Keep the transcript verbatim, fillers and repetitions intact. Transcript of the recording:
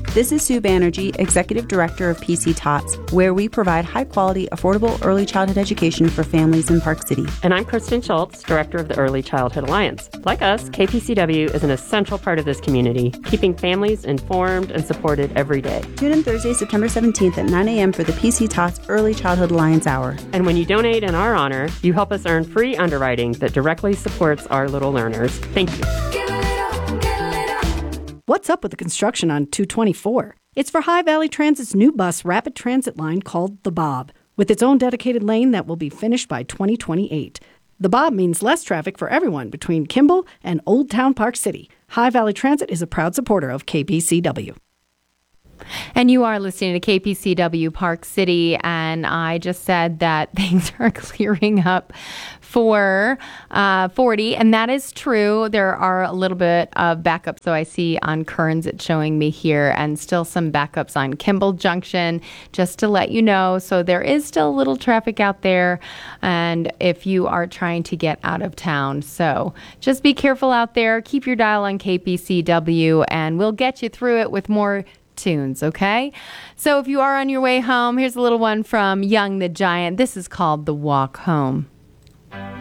This is Sue Banerjee, Executive Director of P C Tots, where we provide high-quality, affordable early childhood education for families in Park City. And I'm Kristen Schultz, Director of the Early Childhood Alliance. Like us, K P C W is an essential part of this community, keeping families informed and supported every day. Tune in Thursday, September seventeenth at nine a.m. for the P C Tots Early Childhood Alliance Hour. And when you donate in our honor, you help us earn free underwriting that directly supports our little learners. Thank you. What's up with the construction on two twenty-four? It's for High Valley Transit's new bus rapid transit line called the Bob, with its own dedicated lane that will be finished by twenty twenty-eight. The Bob means less traffic for everyone between Kimball and Old Town Park City. High Valley Transit is a proud supporter of K P C W. And you are listening to K P C W Park City, and I just said that things are clearing up for uh, forty, and that is true. There are a little bit of backups, so I see on Kearns it's showing me here, and still some backups on Kimball Junction, just to let you know. So there is still a little traffic out there, and if you are trying to get out of town. So just be careful out there. Keep your dial on K P C W, and we'll get you through it with more tunes, okay? So if you are on your way home, here's a little one from Young the Giant. This is called The Walk Home.